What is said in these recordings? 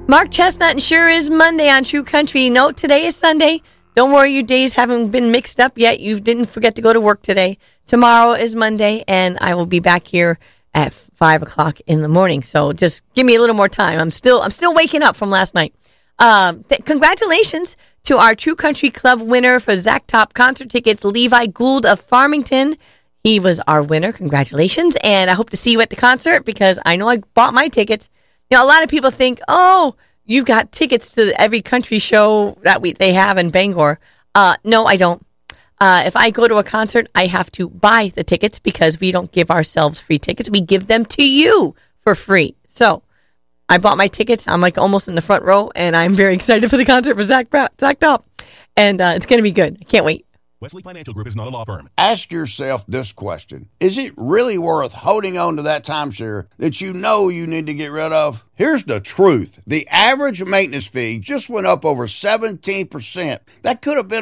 Mark Chestnut, and sure is Monday on True Country. No, today is Sunday. Don't worry, your days haven't been mixed up yet. You didn't forget to go to work today. Tomorrow is Monday, and I will be back here at 5 o'clock in the morning. So just give me a little more time. I'm still waking up from last night. Congratulations to our True Country Club winner for Zach Top concert tickets, Levi Gould of Farmington. He was our winner. Congratulations. And I hope to see you at the concert because I know I bought my tickets. You know, a lot of people think, oh, you've got tickets to every country show that they have in Bangor. No, I don't. If I go to a concert, I have to buy the tickets because we don't give ourselves free tickets. We give them to you for free. So I bought my tickets. I'm like almost in the front row, and I'm very excited for the concert for Zach Top. And it's going to be good. I can't wait. Wesley Financial Group is not a law firm. Ask yourself this question. Is it really worth holding on to that timeshare that you know you need to get rid of? Here's the truth. The average maintenance fee just went up over 17%. That could have been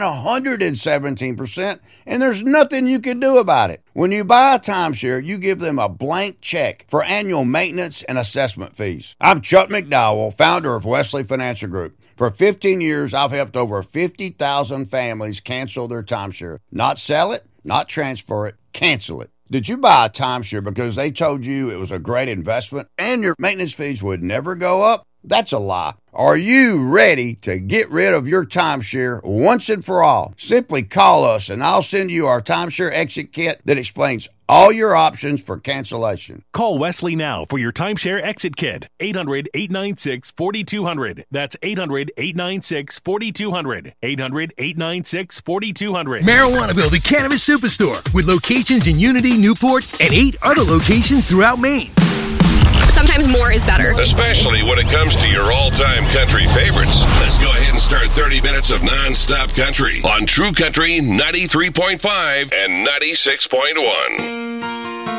117%, and there's nothing you can do about it. When you buy a timeshare, you give them a blank check for annual maintenance and assessment fees. I'm Chuck McDowell, founder of Wesley Financial Group. For 15 years, I've helped over 50,000 families cancel their timeshare. Not sell it, not transfer it, cancel it. Did you buy a timeshare because they told you it was a great investment and your maintenance fees would never go up? That's a lie. Are you ready to get rid of your timeshare once and for all? Simply call us and I'll send you our timeshare exit kit that explains all your options for cancellation. Call Wesley now for your timeshare exit kit. 800-896-4200. That's 800-896-4200. 800-896-4200. Marijuanaville, the cannabis superstore, with locations in Unity, Newport, and 8 other locations throughout Maine. Sometimes more is better. Especially when it comes to your all-time country favorites. Let's go ahead and start 30 minutes of non-stop country on True Country 93.5 and 96.1.